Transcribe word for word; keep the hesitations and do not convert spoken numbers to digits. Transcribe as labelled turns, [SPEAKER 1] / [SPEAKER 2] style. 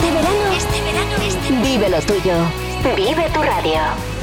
[SPEAKER 1] Este verano, este verano, este verano, vive lo tuyo. Vive tu radio.